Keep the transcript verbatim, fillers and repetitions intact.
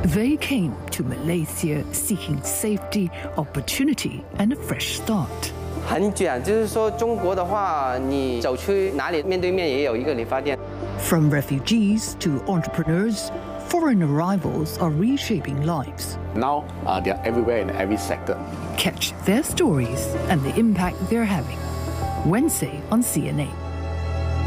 They came to Malaysia seeking safety, opportunity, and a fresh start. 很卷，就是说中国的话，你走去哪里面对面也有一个理发店。 From refugees to entrepreneurs, foreign arrivals are reshaping lives. Now uh, they are everywhere in every sector. Catch their stories and the impact they're having. Wednesday on C N A.